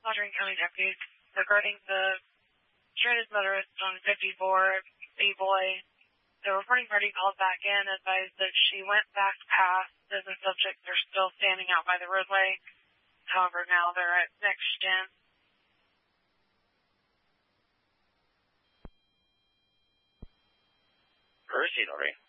Monterey County deputies regarding the stranded motorist on 54, B-Boy. The reporting party called back in, advised that she went back past, and the subjects are still standing out by the roadway. However, now they're at Next Gen. Proceed, Lori.